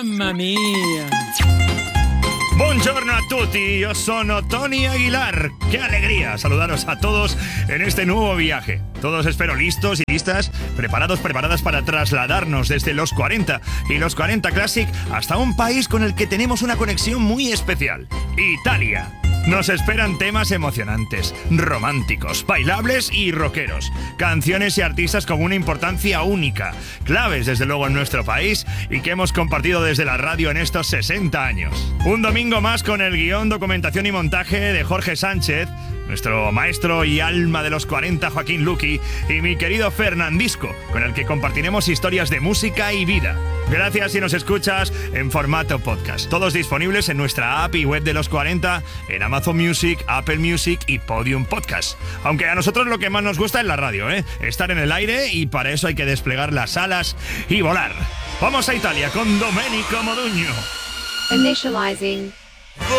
Mamma mia! Buongiorno a tutti, yo sono Tony Aguilar. ¡Qué alegría saludaros a todos en este nuevo viaje! Todos espero listos y listas, preparadas para trasladarnos desde los 40 y los 40 Classic hasta un país con el que tenemos una conexión muy especial, Italia. Nos esperan temas emocionantes, románticos, bailables y rockeros. Canciones y artistas con una importancia única, claves desde luego en nuestro país y que hemos compartido desde la radio en estos 60 años. Un domingo más con el guión, documentación y montaje de Jorge Sánchez, nuestro maestro y alma de los 40 Joaquín Luqui y mi querido Fernandisco, con el que compartiremos historias de música y vida. Gracias si nos escuchas en formato podcast. Todos disponibles en nuestra app y web de los 40, en Amazon Music, Apple Music y Podium Podcast. Aunque a nosotros lo que más nos gusta es la radio, estar en el aire, y para eso hay que desplegar las alas y volar. Vamos a Italia con Domenico Modugno. Initializing.